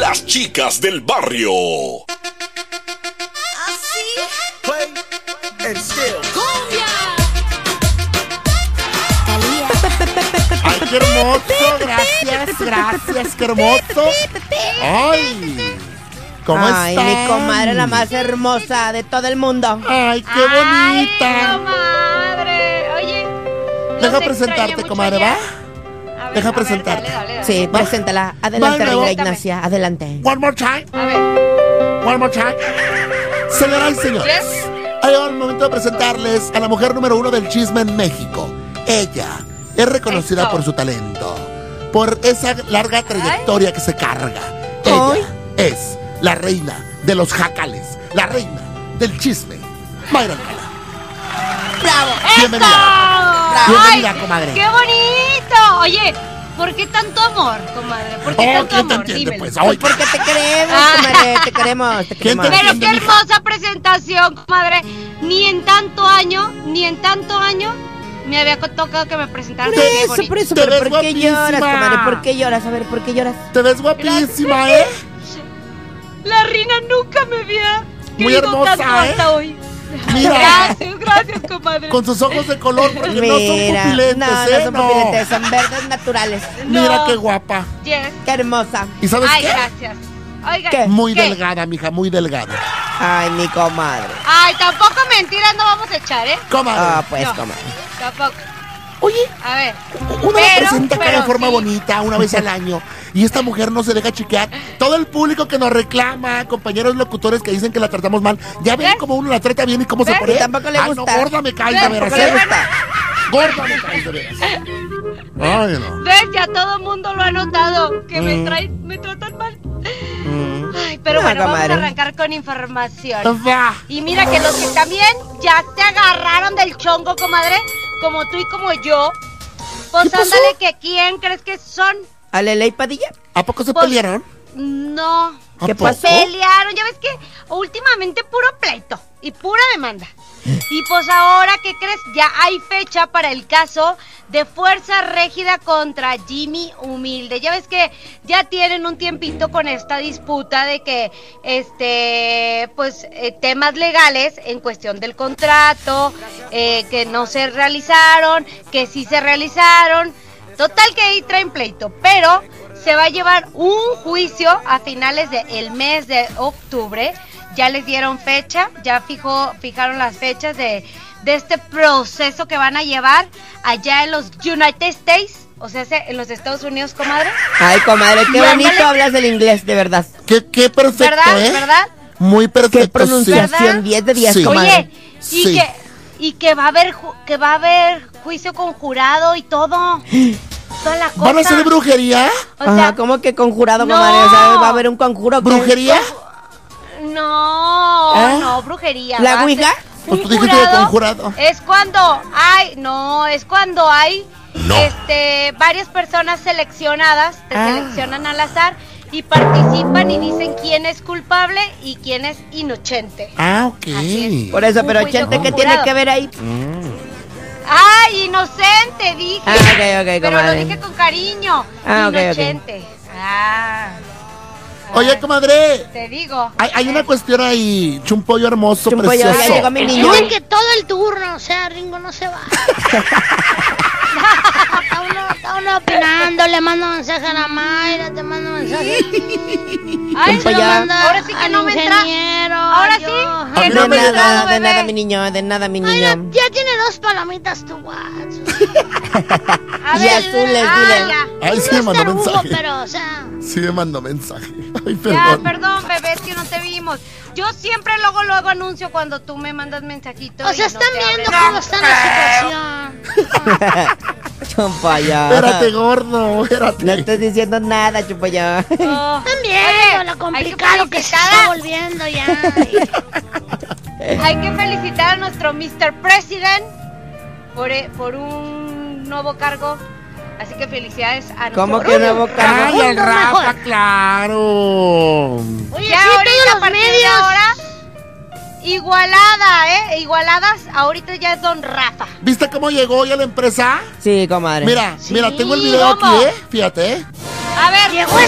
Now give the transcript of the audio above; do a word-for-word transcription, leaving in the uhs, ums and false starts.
Las chicas del barrio. Así. Play and still. ¡Ay, qué hermoso! Gracias, gracias, qué hermoso. ¡Ay! ¿Cómo Ay, están? mi comadre, la más hermosa de todo el mundo. ¡Ay, qué bonita! Ay, comadre. Oye, Deja los presentarte, extrañé comadre, mucho ¿va? ayer. A ver, Deja a ver, presentarte. dale, dale, dale. Sí, Va. preséntala. Adelante, Va, reina luego. Ignacia, adelante. One more time. A ver. One more time. Señoras y señores, Yes. ha llegado el momento de presentarles a la mujer número uno del chisme en México. Ella es reconocida Eso. por su talento, por esa larga trayectoria que se carga. Ella Ay. es la reina de los jacales, la reina del chisme, Mayra Alcalá. ¡Bravo! Bienvenida. ¡Eso! Bienvenida, ¡Ay, comadre. ¡Qué bonito! Oye, ¿por qué tanto amor, comadre? ¿Por qué Oh, tanto ¿quién te amor? entiende, Dímelo. pues? Pues Ay, porque te queremos, Ah. comadre, te queremos, te ¿Quién queremos. te Pero entiende, qué mija? hermosa presentación, comadre. Ni en tanto año, ni en tanto año me había tocado que me presentaran Por así de eso, bonito. por eso, Te pero ves ¿por qué lloras, guapísima. comadre? ¿Por qué lloras? A ver, ¿por qué lloras? Te ves guapísima, ¿eh? La reina nunca me había Muy querido hermosa, tanto ¿eh? hasta hoy. Mira. Gracias, gracias, comadre. Con sus ojos de color, porque no son Mira, pupilentes, no, no ¿eh? son pupilentes, son verdes naturales. Mira No. qué guapa. Yes. Qué hermosa. ¿Y sabes Ay, qué? gracias. Oiga, ¿Qué? Muy ¿qué? delgada, mija, muy delgada. Ay, mi comadre. Ay, tampoco mentiras no vamos a echar, ¿eh? Comadre. Ah, pues, No. comadre. Tampoco. Oye, A ver. uno la Pero, presenta acá de pero forma sí. bonita una vez al año y esta mujer no se deja chiquear. Todo el público que nos reclama, compañeros locutores que dicen que la tratamos mal, ya ven ¿Ves? cómo uno la trata bien y cómo se ¿Ves? pone. Y tampoco le Ay, gusta. no, gorda me cae de ¿Ves? veras. Tampoco le ¿eh? gusta. Gorda me cae de veras. Ay, no. ¿Ves? Ya todo el mundo lo ha notado. Que Mm. me traen, me tratan mal. Mm. Ay, pero No, bueno, vamos comadre. a arrancar con información. Va. Y mira que los que también ya se agarraron del chongo, comadre, como tú y como yo, pues ¿Qué pasó? ándale, que quién crees que son. ¿A Lele y Padilla? ¿A poco se Pues- pelearon? No. ¿A ¿Qué poco? pasó? Pelearon, ya ves que últimamente puro pleito y pura demanda. Y pues ahora, ¿qué crees? Ya hay fecha para el caso de Fuerza Régida contra Jimmy Humilde. Ya ves que ya tienen un tiempito con esta disputa de que, este, pues, eh, temas legales en cuestión del contrato, eh, que no se realizaron, que sí se realizaron. Total que ahí traen pleito, pero se va a llevar un juicio a finales del mes de octubre. Ya les dieron fecha, ya fijó, fijaron las fechas de, de este proceso que van a llevar allá en los United States, o sea, en los Estados Unidos, comadre. Ay, comadre, qué Y bonito ándale. hablas el inglés, de verdad. Qué, qué perfecto, ¿Verdad? ¿eh? ¿Verdad? Muy perfecto, Qué sí. pronunciación, ¿Verdad? diez de diez, Sí. comadre. Oye, y Sí. que y que va a haber ju- que va a haber juicio con jurado y todo. Toda la cosa. ¿Van a hacer brujería? O sea, Ajá, ¿cómo que conjurado, no. comadre? O sea, ¿va a haber un conjuro? ¿qué? ¿Brujería? no, ¿Ah? no, brujería. ¿La va a ouija? ser Pues un tú dijiste que conjurado. Es cuando hay, no, es cuando hay No. este varias personas seleccionadas, te Ah. seleccionan al azar y participan y dicen quién es culpable y quién es inocente. Ah, ok. Así es. Por eso, Un pero juicio Chente, ¿qué conjurado. tiene que ver ahí? ¡Ay, inocente! Dije. Ah, ok, ok, Pero comadre. lo dije con cariño. Ah, ok, ok. Inocente. Ah. Oye, comadre, Te digo. hay, hay una cuestión ahí. Chumpollo hermoso, Chumpollo, ya precioso. llegó mi niño. Es que todo el turno, o sea, Ringo no se va. Está uno, está uno opinando, le mando mensaje a la Mayra, te mando mensaje. Ay, Chumpollo. se lo manda ahora sí que al no me entra. ingeniero, Ahora yo. sí. A mí Que no De me me llega. nada, entrado, de bebé. nada, mi niño, de nada, mi Mayra, niño. ya tiene dos palomitas tu WhatsApp. A Y ver, azules, ah, dile. ya. Ay, sí No me mandó es tarugo, mensaje. pero, o sea, Sí me mandó mensaje. Ay, Ya, perdón. perdón, bebé, es que no te vimos. Yo siempre luego luego anuncio cuando tú me mandas mensajitos. o sea, y no están te viendo abres. cómo está la situación. Chumpollo. Espérate, gordo, espérate. No estoy diciendo nada, Chumpollo. Oh. Están viendo Oye, lo hay complicado que, se felicitar está a- volviendo ya. Hay que felicitar a nuestro mister President por, eh, por un nuevo cargo. Así que felicidades a nuestro ¿Cómo que nuevo cargo? Ay, el Mundo Rafa, mejor. claro. Oye, Ya sí, ahorita, todos a los partir de medios. ahora, Igualada, ¿eh? Igualadas, ahorita ya es Don Rafa. ¿Viste cómo llegó hoy a la empresa? Sí, comadre. Mira, Sí, mira, tengo el video ¿cómo? aquí, ¿eh? Fíjate, ¿eh? A ver, Llegó